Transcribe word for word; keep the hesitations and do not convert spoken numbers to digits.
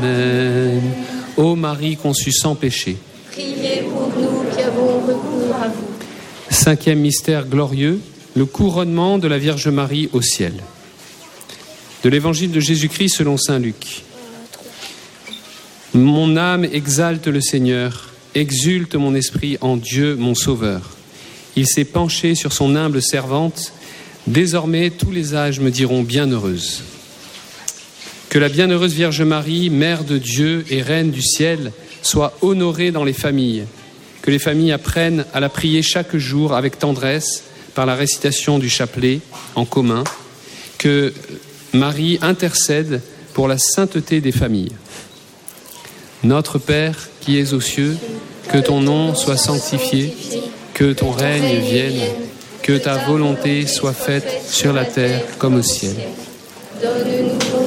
Amen. Ô Marie conçue sans péché, priez pour nous qui avons recours à vous. Cinquième mystère glorieux, le couronnement de la Vierge Marie au ciel. De l'Évangile de Jésus-Christ selon saint Luc. Mon âme exalte le Seigneur, exulte mon esprit en Dieu mon Sauveur. Il s'est penché sur son humble servante. Désormais, tous les âges me diront bienheureuse. Que la bienheureuse Vierge Marie, Mère de Dieu et Reine du ciel, soit honorée dans les familles. Que les familles apprennent à la prier chaque jour avec tendresse par la récitation du chapelet en commun. Que Marie intercède pour la sainteté des familles. Notre Père qui es aux cieux, que ton nom soit sanctifié, que ton règne vienne, que ta volonté soit faite sur la terre comme au ciel. Donne-nous